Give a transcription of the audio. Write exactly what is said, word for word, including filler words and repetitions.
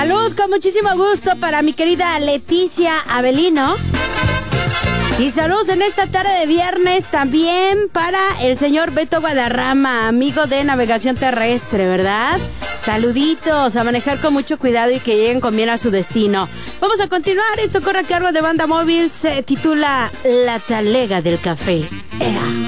Saludos con muchísimo gusto para mi querida Leticia Avelino. Y saludos en esta tarde de viernes también para el señor Beto Guadarrama, amigo de navegación terrestre, ¿verdad? Saluditos, a manejar con mucho cuidado y que lleguen con bien a su destino. Vamos a continuar, esto corre a cargo de Banda Móvil, se titula La Talega del Café. ¡Ea!